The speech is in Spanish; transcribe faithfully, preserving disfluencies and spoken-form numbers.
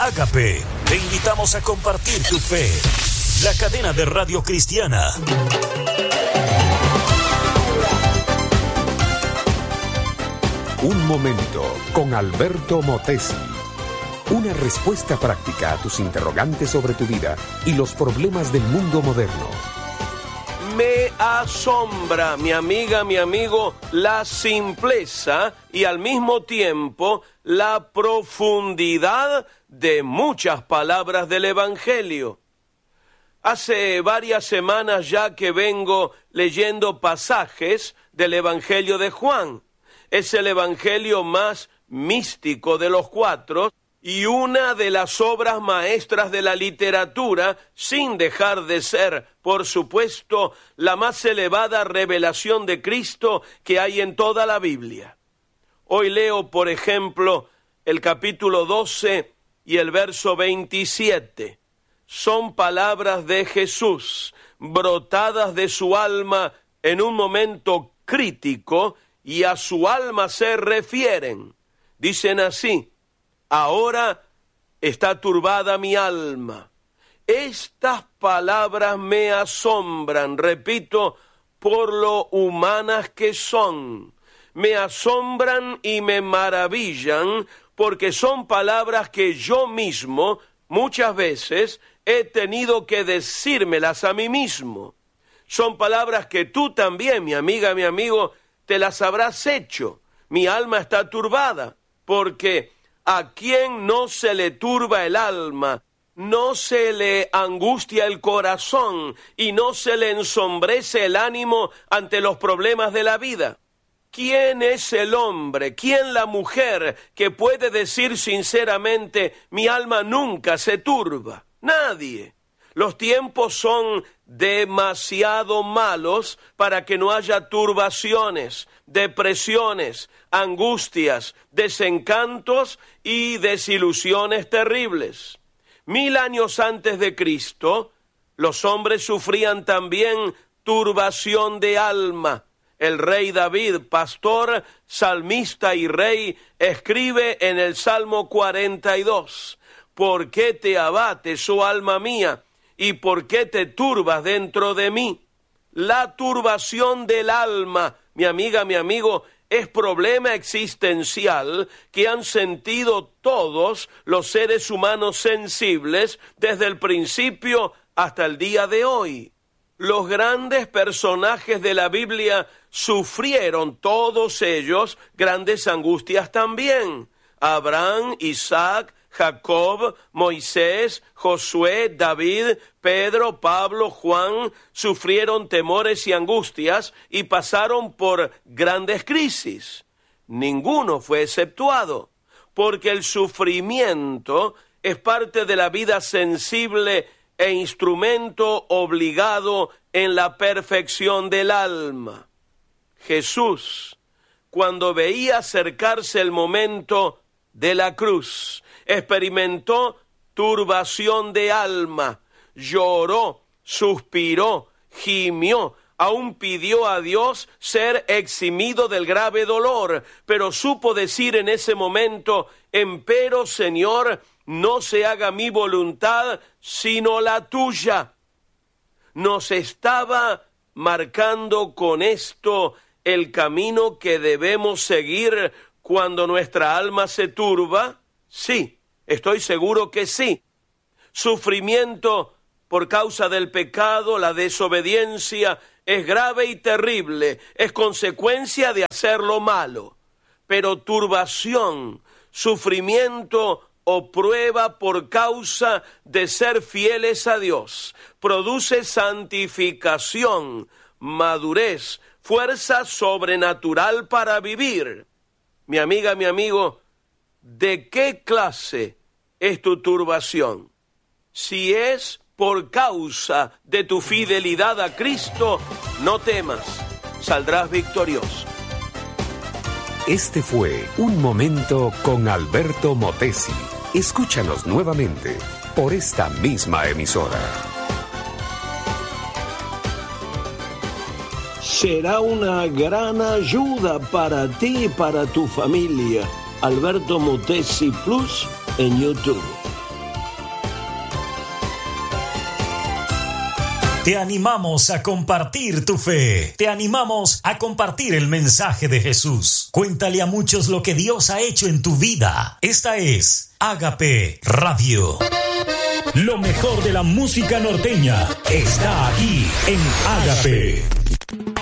Ágape, te invitamos a compartir tu fe. La cadena de radio cristiana. Un momento con Alberto Motesi. Una respuesta práctica a tus interrogantes sobre tu vida y los problemas del mundo moderno. Me asombra, mi amiga, mi amigo, la simpleza y al mismo tiempo la profundidad de muchas palabras del Evangelio. Hace varias semanas ya que vengo leyendo pasajes del Evangelio de Juan. Es el Evangelio más místico de los cuatro y una de las obras maestras de la literatura, sin dejar de ser, por supuesto, la más elevada revelación de Cristo que hay en toda la Biblia. Hoy leo, por ejemplo, el capítulo doce y el verso veintisiete. Son palabras de Jesús, brotadas de su alma en un momento crítico, y a su alma se refieren. Dicen así: ahora está turbada mi alma. Estas palabras me asombran, repito, por lo humanas que son. Me asombran y me maravillan porque son palabras que yo mismo muchas veces he tenido que decírmelas a mí mismo. Son palabras que tú también, mi amiga, mi amigo, te las habrás hecho. Mi alma está turbada, porque ¿a quién no se le turba el alma? No se le angustia el corazón y no se le ensombrece el ánimo ante los problemas de la vida. ¿Quién es el hombre, quién la mujer que puede decir sinceramente, mi alma nunca se turba? Nadie. Los tiempos son demasiado malos para que no haya turbaciones, depresiones, angustias, desencantos y desilusiones terribles. Mil años antes de Cristo, los hombres sufrían también turbación de alma. El rey David, pastor, salmista y rey, escribe en el Salmo cuarenta y dos, ¿por qué te abates, oh alma mía? ¿Y por qué te turbas dentro de mí? La turbación del alma, mi amiga, mi amigo, es problema existencial que han sentido todos los seres humanos sensibles desde el principio hasta el día de hoy. Los grandes personajes de la Biblia sufrieron, todos ellos, grandes angustias también. Abraham, Isaac, Jacob, Moisés, Josué, David, Pedro, Pablo, Juan, sufrieron temores y angustias y pasaron por grandes crisis. Ninguno fue exceptuado, porque el sufrimiento es parte de la vida sensible e instrumento obligado en la perfección del alma. Jesús, cuando veía acercarse el momento de la cruz, experimentó turbación de alma, lloró, suspiró, gimió, aún pidió a Dios ser eximido del grave dolor, pero supo decir en ese momento, empero, Señor, no se haga mi voluntad, sino la tuya. Nos estaba marcando con esto el camino que debemos seguir cuando nuestra alma se turba. Sí, estoy seguro que sí. Sufrimiento por causa del pecado, la desobediencia, es grave y terrible, es consecuencia de hacer lo malo. Pero turbación, sufrimiento o prueba por causa de ser fieles a Dios, produce santificación, madurez, fuerza sobrenatural para vivir. Mi amiga, mi amigo, ¿de qué clase es tu turbación? Si es por causa de tu fidelidad a Cristo, no temas, saldrás victorioso. Este fue Un Momento con Alberto Motesi. Escúchanos nuevamente por esta misma emisora. Será una gran ayuda para ti y para tu familia. Alberto Motesi Plus en YouTube. Te animamos a compartir tu fe. Te animamos a compartir el mensaje de Jesús. Cuéntale a muchos lo que Dios ha hecho en tu vida. Esta es Ágape Radio. Lo mejor de la música norteña está aquí en Ágape.